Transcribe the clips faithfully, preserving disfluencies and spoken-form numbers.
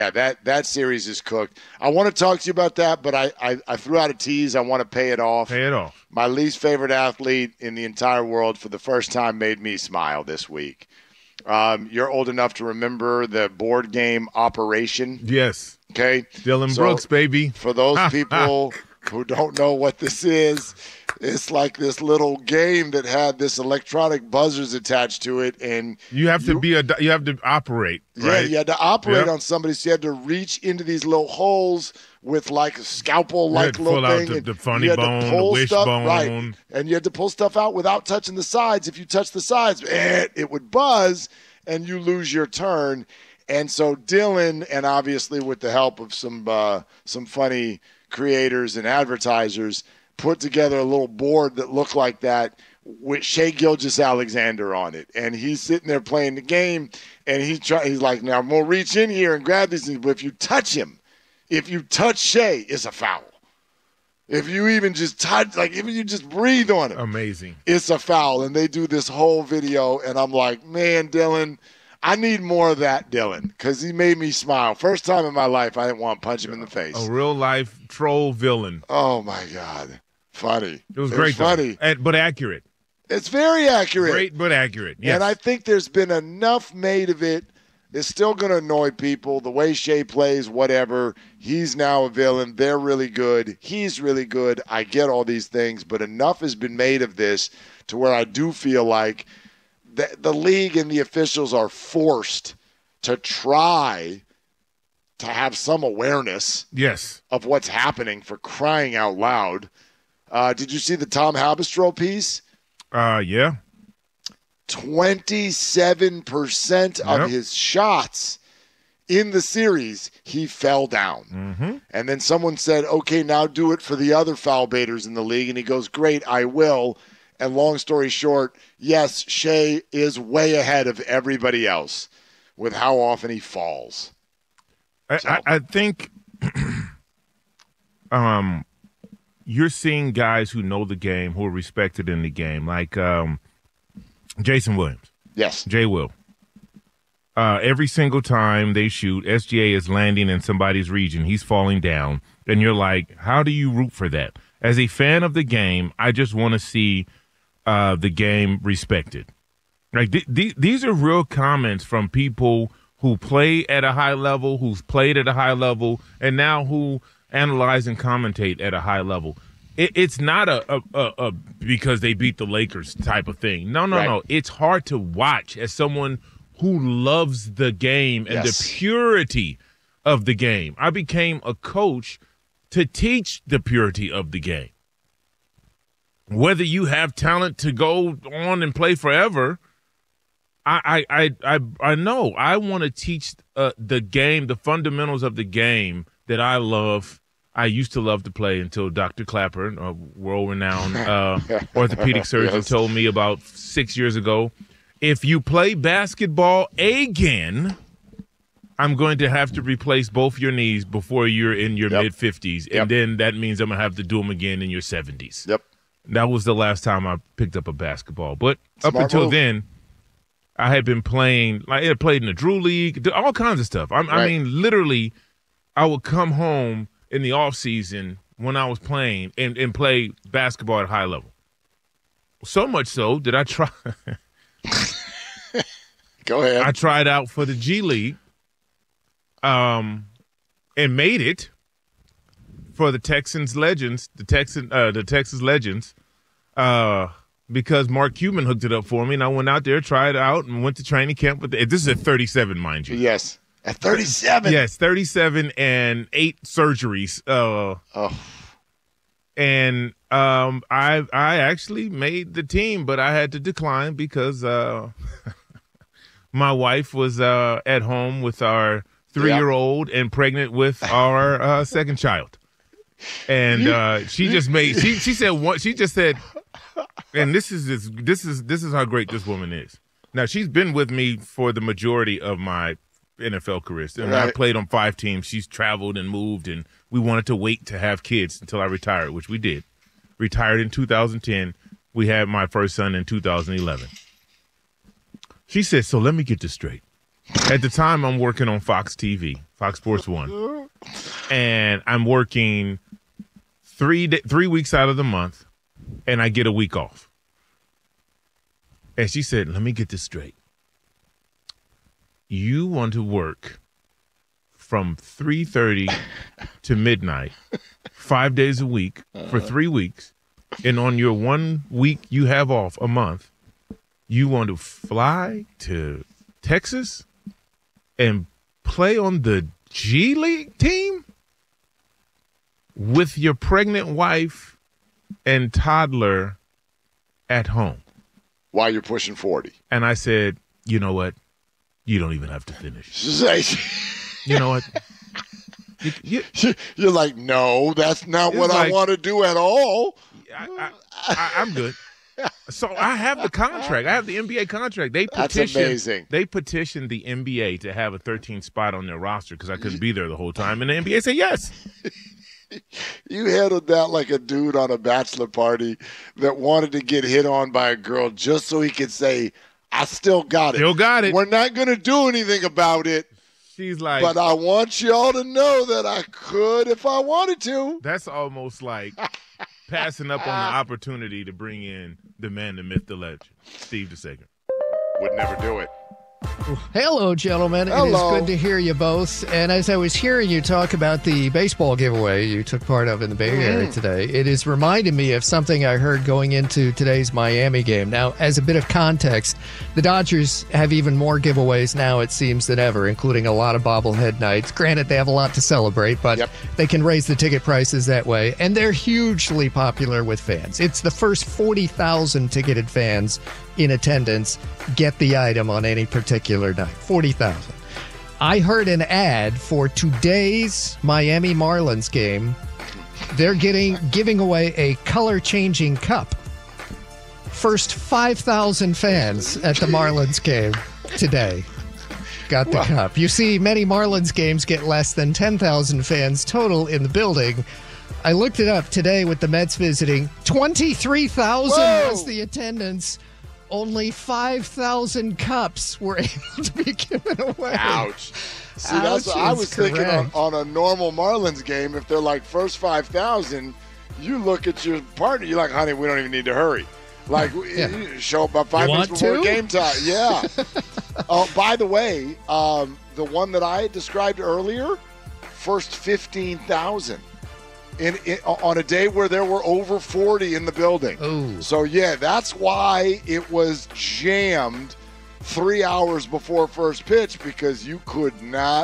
Yeah, that, that series is cooked. I want to talk to you about that, but I, I, I threw out a tease. I want to pay it off. Pay it off. My least favorite athlete in the entire world for the first time made me smile this week. Um, you're old enough to remember the board game Operation. Yes. Okay. Dylan so Brooks, baby. For those people who don't know what this is, it's like this little game that had this electronic buzzers attached to it, and you have to you, be a you have to operate. Yeah, right? you had to operate yep. on somebody, so you had to reach into these little holes with like a scalpel-like little pull thing. Out the, and the funny you had bone, to pull the wish stuff, bone, right? And you had to pull stuff out without touching the sides. If you touch the sides, eh, it would buzz, and you lose your turn. And so Dylan, and obviously with the help of some uh, some funny creators and advertisers, put together a little board that looked like that with Shai Gilgeous-Alexander on it. And he's sitting there playing the game, and he's try, he's like, now I'm going to reach in here and grab these things, but if you touch him, if you touch Shai, it's a foul. If you even just touch, like if you just breathe on him. Amazing. It's a foul. And they do this whole video, and I'm like, man, Dylan, I need more of that, Dylan, because he made me smile. First time in my life I didn't want to punch him in the face. A real-life troll villain. Oh, my God. Funny. It was it great, was funny, and, but accurate. It's very accurate. Great, but accurate. Yes. And I think there's been enough made of it. It's still going to annoy people. The way Shai plays, whatever. He's now a villain. They're really good. He's really good. I get all these things, but enough has been made of this to where I do feel like the, the league and the officials are forced to try to have some awareness yes. of what's happening, for crying out loud. Uh, did you see the Tom Haberstroh piece? Uh, yeah. twenty-seven percent Yep. of his shots in the series, he fell down. Mm-hmm. And then someone said, okay, now do it for the other foul baiters in the league. And he goes, great, I will. And long story short, yes, Shai is way ahead of everybody else with how often he falls. I, So- I, I think um, you're seeing guys who know the game, who are respected in the game, like um, Jason Williams. Yes. Jay Will. Uh, every single time they shoot, S G A is landing in somebody's region. He's falling down. And you're like, how do you root for that? As a fan of the game, I just want to see uh, the game respected. Like th- th- These are real comments from people who play at a high level, who's played at a high level, and now who analyze and commentate at a high level. It, it's not a, a, a, a because they beat the Lakers type of thing. No, no, Right. no. It's hard to watch as someone who loves the game and Yes. the purity of the game. I became a coach to teach the purity of the game. Whether you have talent to go on and play forever, I I I I, I know I want to teach uh, the game, the fundamentals of the game that I love. I used to love to play until Doctor Clapper, a world-renowned uh, orthopedic surgeon, Yes. told me about six years ago, if you play basketball again, I'm going to have to replace both your knees before you're in your Yep. mid-fifties, Yep. and then that means I'm going to have to do them again in your seventies. Yep. That was the last time I picked up a basketball. But up Smart until move. then, I had been playing, like I had played in the Drew League, all kinds of stuff. I, I Right. mean, literally, I would come home in the off season when I was playing and, and play basketball at a high level. So much so that I try. Go ahead. I tried out for the G League, um, and made it for the Texans Legends, the Texan, uh, the Texas Legends, uh, because Mark Cuban hooked it up for me, and I went out there, tried it out, and went to training camp. With the, this is at thirty-seven, mind you. yes. At thirty-seven. Yes, thirty-seven and eight surgeries. Uh, Oh. and um, I I actually made the team, but I had to decline because uh, my wife was uh, at home with our three-year-old and pregnant with our uh, second child, and uh, she just made she she said what she just said, and this is this this is this is how great this woman is. Now she's been with me for the majority of my N F L career, and I Right. played on five teams. She's traveled and moved, and we wanted to wait to have kids until I retired, which we did. Retired in two thousand ten. We had my first son in two thousand eleven. She said, so let me get this straight. At the time, I'm working on Fox T V, Fox Sports One, and I'm working three day, three weeks out of the month, and I get a week off. And she said, "Let me get this straight. You want to work from three thirty to midnight, five days a week for three weeks, and on your one week you have off a month, you want to fly to Texas and play on the G League team with your pregnant wife and toddler at home while you're pushing forty." And I said, "You know what? You don't even have to finish. You know what? You, you, You're like, no, that's not what like, I want to do at all. I, I, I, I'm good." So I have the contract. I have the N B A contract. They petitioned, That's amazing. They petitioned the N B A to have a thirteenth spot on their roster because I couldn't be there the whole time. And the N B A said yes. You handled that like a dude on a bachelor party that wanted to get hit on by a girl just so he could say, "I still got it. Still got it. We're not going to do anything about it." She's like, "But I want y'all to know that I could if I wanted to." That's almost like passing up on the opportunity to bring in the man, the myth, the legend, Steve the Second. Would never do it. Hello, gentlemen. Hello. It is good to hear you both. And as I was hearing you talk about the baseball giveaway you took part of in the Bay Area Mm. today, it is reminding me of something I heard going into today's Miami game. Now, as a bit of context, the Dodgers have even more giveaways now, it seems, than ever, including a lot of bobblehead nights. Granted, they have a lot to celebrate, but Yep. they can raise the ticket prices that way. And they're hugely popular with fans. It's the first forty thousand ticketed fans in attendance get the item on any particular night. forty thousand. I heard an ad for today's Miami Marlins game. They're getting giving away a color-changing cup. First five thousand fans at the Marlins game today got the Well, cup. You see, many Marlins games get less than ten thousand fans total in the building. I looked it up today with the Mets visiting. twenty-three thousand Whoa. was the attendance. Only five thousand cups were able to be given away. Ouch. See, Ouch that's what I is was thinking on, correct. on a normal Marlins game. If they're like first five thousand, you look at your partner, you're like, honey, we don't even need to hurry. Like, Yeah. you show up about five You minutes want before to? game time. Yeah. Oh, by the way, um, the one that I described earlier, first fifteen thousand. In, in, on a day where there were over forty in the building. Oh. So, yeah, that's why it was jammed three hours before first pitch, because you could not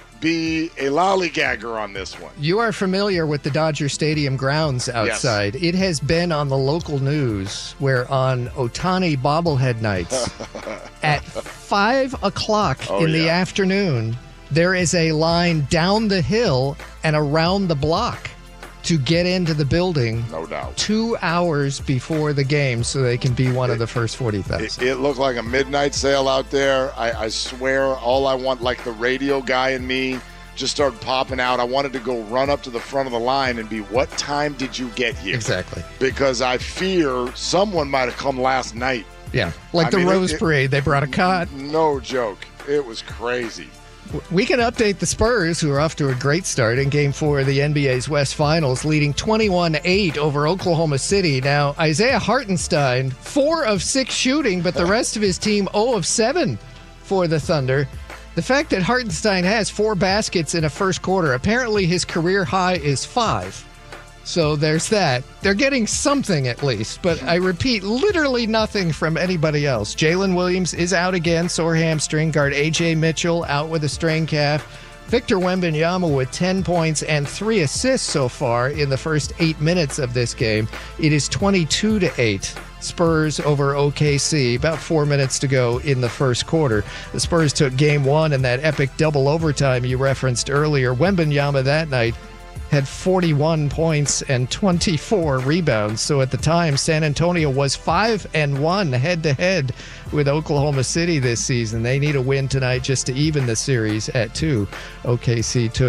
be a lollygagger on this one. You are familiar with the Dodger Stadium grounds outside. It has been on the local news where on Ohtani bobblehead nights at five o'clock Oh, in the yeah. afternoon, there is a line down the hill and around the block to get into the building No doubt. two hours before the game so they can be one of the first forty thousand. It, it looked like a midnight sale out there. I, I swear, all I want, like the radio guy in me, just started popping out. I wanted to go run up to the front of the line and be, what time did you get here? Exactly. Because I fear someone might have come last night. Yeah. Like I the mean, it- Rose it- Parade. They brought a cot. No joke. It was crazy. We can update the Spurs, who are off to a great start in Game four of the N B A's West Finals, leading twenty-one eight over Oklahoma City. Now, Isaiah Hartenstein, four of six shooting, but the rest of his team zero of seven for the Thunder. The fact that Hartenstein has four baskets in a first quarter, apparently his career high is five. So there's that. They're getting something at least, but I repeat, literally nothing from anybody else. Jalen Williams is out again, sore hamstring. Guard A J Mitchell out with a strained calf. Victor Wembanyama with ten points and three assists so far in the first eight minutes of this game. It is twenty-two to eight. Spurs over O K C. About four minutes to go in the first quarter. The Spurs took game one in that epic double overtime you referenced earlier. Wembanyama that night had forty-one points and twenty-four rebounds. So at the time, San Antonio was five and one head to head with Oklahoma City this season. They need a win tonight just to even the series at two. O K C took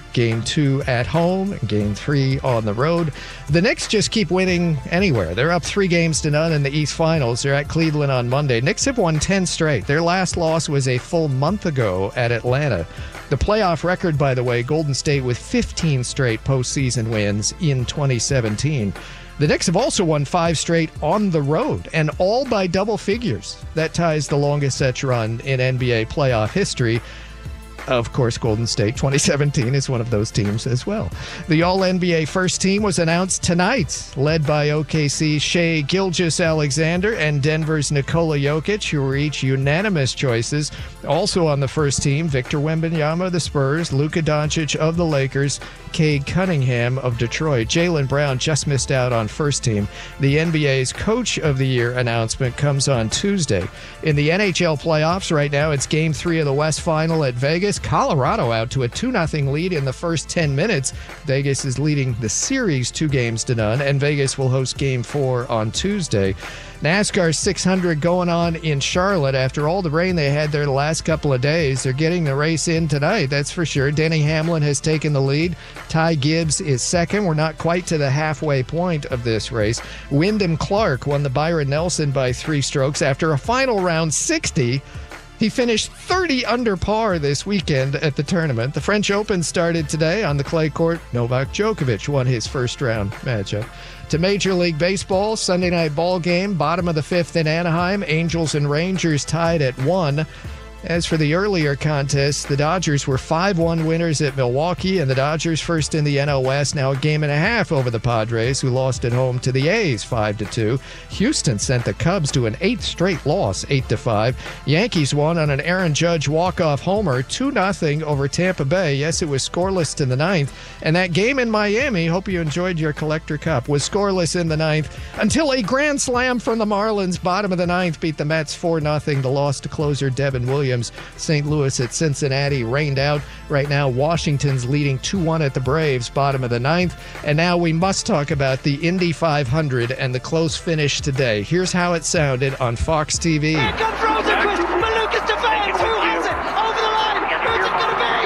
Game two at home, and game three on the road. The Knicks just keep winning anywhere. They're up three games to none in the East Finals. They're at Cleveland on Monday. Knicks have won ten straight. Their last loss was a full month ago at Atlanta. The playoff record, by the way, Golden State with fifteen straight postseason wins in twenty seventeen. The Knicks have also won five straight on the road, and all by double figures. That ties the longest such run in N B A playoff history. Of course, Golden State twenty seventeen is one of those teams as well. The All-N B A first team was announced tonight, led by O K C's Shai Gilgeous-Alexander and Denver's Nikola Jokic, who were each unanimous choices. Also on the first team, Victor Wembanyama of the Spurs, Luka Doncic of the Lakers, Cade Cunningham of Detroit. Jaylen Brown just missed out on first team. The N B A's Coach of the Year announcement comes on Tuesday. In the N H L playoffs right now, it's Game three of the West Final at Vegas. Colorado out to a two nothing lead in the first ten minutes. Vegas is leading the series two games to none, and Vegas will host Game four on Tuesday. NASCAR six hundred going on in Charlotte. After all the rain they had there the last couple of days, they're getting the race in tonight, that's for sure. Denny Hamlin has taken the lead. Ty Gibbs is second. We're not quite to the halfway point of this race. Wyndham Clark won the Byron Nelson by three strokes after a final round sixty. He finished thirty under par this weekend at the tournament. The French Open started today on the clay court. Novak Djokovic won his first round matchup. To Major League Baseball, Sunday night ball game, bottom of the fifth in Anaheim. Angels and Rangers tied at one. As for the earlier contest, the Dodgers were five one winners at Milwaukee, and the Dodgers first in the N L West, now a game and a half over the Padres, who lost at home to the A's five to two. Houston sent the Cubs to an eighth straight loss, eight to five. Yankees won on an Aaron Judge walk-off homer, two nothing over Tampa Bay. Yes, it was scoreless in the ninth. And that game in Miami, hope you enjoyed your Collector Cup, was scoreless in the ninth until a grand slam from the Marlins, bottom of the ninth, beat the Mets four nothing. The loss to closer Devin Williams. Saint Louis at Cincinnati rained out. Right now, Washington's leading two one at the Braves, bottom of the ninth. And now we must talk about the Indy five hundred and the close finish today. Here's how it sounded on Fox T V. Here comes Rosenquist, but Lucas defends. Who has it? Over the line. Who's it going to be?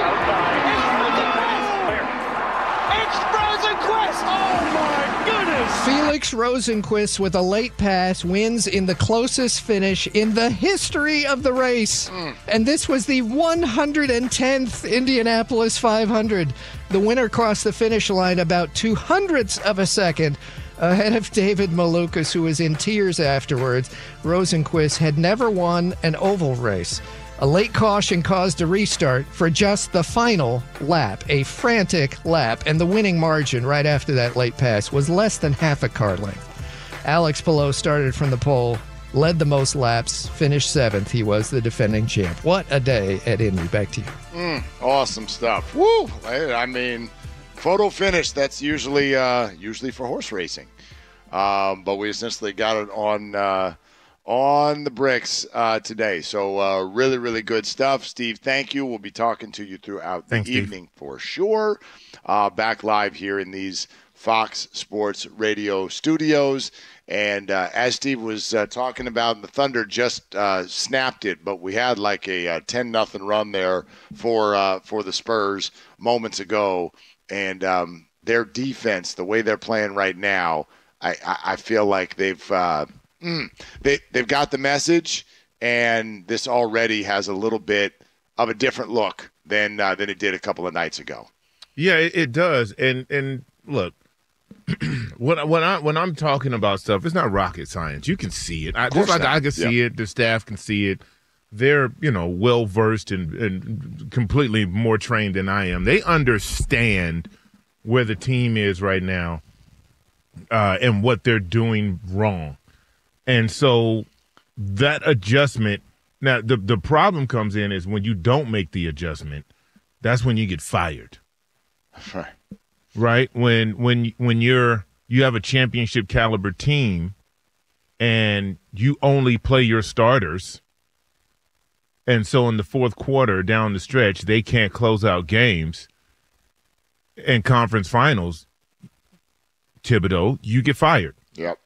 It's Rosenquist. It's Rosenquist. Oh, my goodness. Felix Rosenquist with a late pass wins in the closest finish in the history of the race. Mm. And this was the one hundred tenth Indianapolis five hundred. The winner crossed the finish line about two hundredths of a second ahead of David Malukas, who was in tears afterwards. Rosenquist had never won an oval race. A late caution caused a restart for just the final lap, a frantic lap, and the winning margin right after that late pass was less than half a car length. Alex Palou started from the pole, led the most laps, finished seventh. He was the defending champ. What a day at Indy. Back to you. Mm, awesome stuff. Woo! I mean, photo finish, that's usually uh, usually for horse racing. Um, but we essentially got it on uh, on the bricks uh, today. So uh, really, really good stuff. Steve, thank you. We'll be talking to you throughout the Thanks, evening Steve. for sure. Uh, back live here in these Fox Sports Radio studios. And uh, as Steve was uh, talking about, the Thunder just uh, snapped it, but we had like a ten nothing run there for uh, for the Spurs moments ago. And um, their defense, the way they're playing right now, I, I, I feel like they've uh, mm, they they've got the message, and this already has a little bit of a different look than uh, than it did a couple of nights ago. Yeah, it, it does. And and look. when when I when I'm talking about stuff, it's not rocket science. You can see it. I, just like I can see yeah. it. The staff can see it. They're you know well versed and, and completely more trained than I am. They understand where the team is right now uh, and what they're doing wrong, and so that adjustment. Now the the problem comes in is when you don't make the adjustment. That's when you get fired. Right. Right, when when when you're you have a championship caliber team, and you only play your starters, and so in the fourth quarter down the stretch they can't close out games. In conference finals, Thibodeau, you get fired. Yep.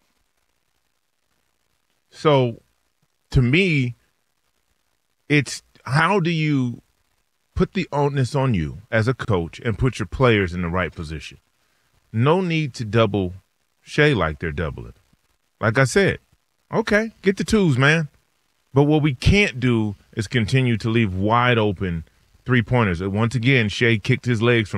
So, to me, it's how do you put the onus on you as a coach and put your players in the right position. No need to double Shea like they're doubling. Like I said, okay, get the twos, man. But what we can't do is continue to leave wide open three-pointers. Once again, Shea kicked his legs from